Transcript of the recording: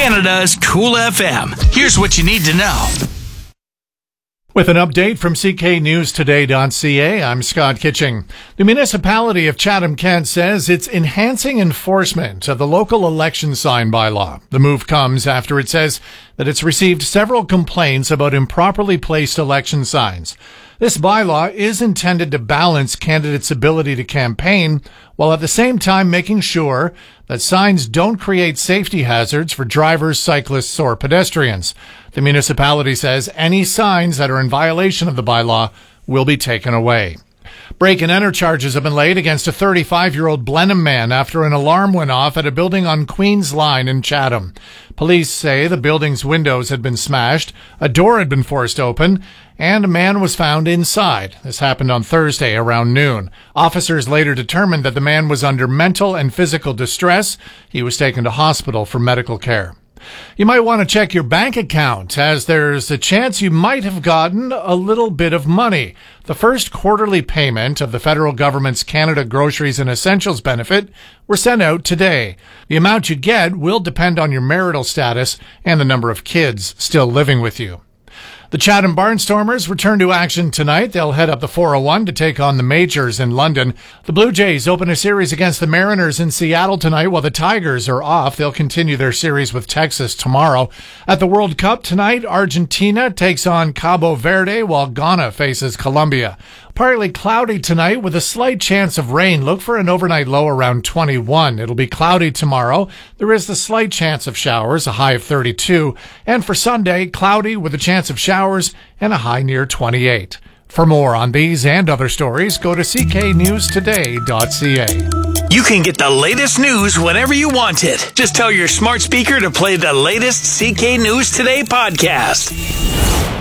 Canada's Cool FM. Here's what you need to know. With an update from cknewstoday.ca, I'm Scott Kitching. The municipality of Chatham-Kent says it's enhancing enforcement of the local election sign bylaw. The move comes after it says that it's received several complaints about improperly placed election signs. This bylaw is intended to balance candidates' ability to campaign while at the same time making sure that signs don't create safety hazards for drivers, cyclists, or pedestrians. The municipality says any signs that are in violation of the bylaw will be taken away. Break and enter charges have been laid against a 35-year-old Blenheim man after an alarm went off at a building on Queen's Line in Chatham. Police say the building's windows had been smashed, a door had been forced open, and a man was found inside. This happened on Thursday around noon. Officers later determined that the man was under mental and physical distress. He was taken to hospital for medical care. You might want to check your bank account, as there's a chance you might have gotten a little bit of money. The first quarterly payment of the federal government's Canada Groceries and Essentials benefit were sent out today. The amount you get will depend on your marital status and the number of kids still living with you. The Chatham Barnstormers return to action tonight. They'll head up the 401 to take on the Majors in London. The Blue Jays open a series against the Mariners in Seattle tonight while the Tigers are off. They'll continue their series with Texas tomorrow. At the World Cup tonight, Argentina takes on Cabo Verde while Ghana faces Colombia. Partly cloudy tonight with a slight chance of rain. Look for an overnight low around 21. It'll be cloudy tomorrow. There is the slight chance of showers, a high of 32. And for Sunday, cloudy with a chance of showers and a high near 28. For more on these and other stories, go to cknewstoday.ca. You can get the latest news whenever you want it. Just tell your smart speaker to play the latest CK News Today podcast.